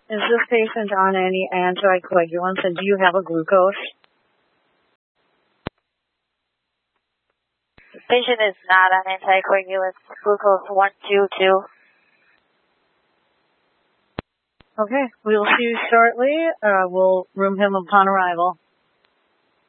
Is this patient on any anticoagulants, and do you have a glucose? The patient is not on anticoagulants. Glucose 122. Okay, we will see you shortly. We'll room him upon arrival.